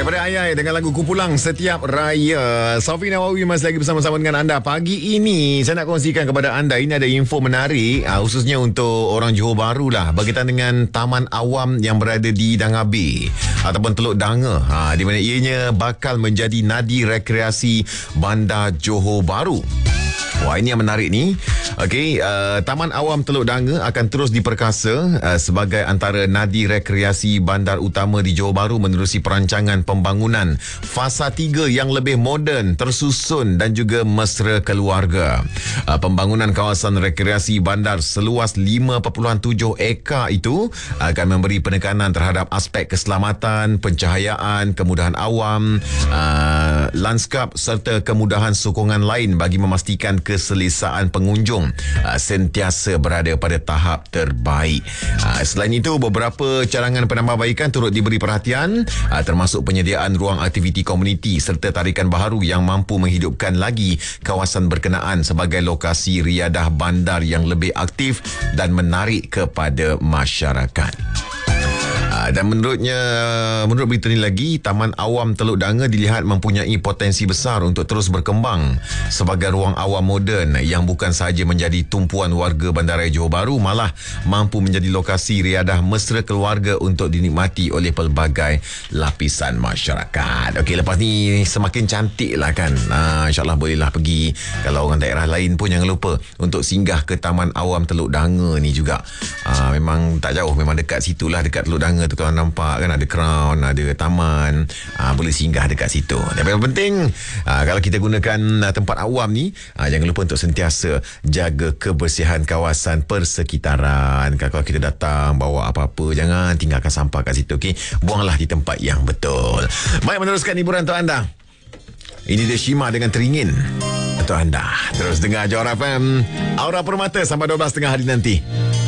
Daripada Ayai dengan lagu Kupulang Setiap Raya. Sofi Nawawi masih lagi bersama-sama dengan anda. Pagi ini saya nak kongsikan kepada anda, ini ada info menarik khususnya untuk orang Johor Bahru lah, berkaitan dengan Taman Awam yang berada di Dangabe ataupun Teluk Danga, di mana ianya bakal menjadi nadi rekreasi Bandar Johor Bahru. Wah, ini yang menarik ni. Okey, Taman Awam Teluk Danga akan terus diperkasa sebagai antara nadi rekreasi bandar utama di Johor Bahru menerusi perancangan pembangunan fasa 3 yang lebih moden, tersusun dan juga mesra keluarga. Pembangunan kawasan rekreasi bandar seluas 5.7 ekar itu akan memberi penekanan terhadap aspek keselamatan, pencahayaan, kemudahan awam, lanskap serta kemudahan sokongan lain bagi memastikan keselesaan pengunjung sentiasa berada pada tahap terbaik. Selain itu, beberapa cadangan penambahbaikan turut diberi perhatian, termasuk penyediaan ruang aktiviti komuniti serta tarikan baharu yang mampu menghidupkan lagi kawasan berkenaan sebagai lokasi riadah bandar yang lebih aktif dan menarik kepada masyarakat. Dan menurut berita ni lagi, Taman Awam Teluk Danga dilihat mempunyai potensi besar untuk terus berkembang sebagai ruang awam moden yang bukan sahaja menjadi tumpuan warga Bandaraya Johor Bahru, malah mampu menjadi lokasi riadah mesra keluarga untuk dinikmati oleh pelbagai lapisan masyarakat. Okey, lepas ni semakin cantik lah kan. InsyaAllah bolehlah pergi. Kalau orang daerah lain pun jangan lupa untuk singgah ke Taman Awam Teluk Danga ni juga. Memang tak jauh, memang dekat situlah, dekat Teluk Danga tu. Kalau nampak kan ada crown, ada taman, boleh singgah dekat situ. Dan yang penting, kalau kita gunakan tempat awam ni, jangan lupa untuk sentiasa jaga kebersihan kawasan persekitaran. Kalau kita datang bawa apa-apa, jangan tinggalkan sampah kat situ, okey? Buanglah di tempat yang betul. Baik, meneruskan hiburan untuk anda. Ini dia Shima dengan Teringin untuk anda. Terus dengar Johor FM, Aura Permata sampai 12.30 hari nanti.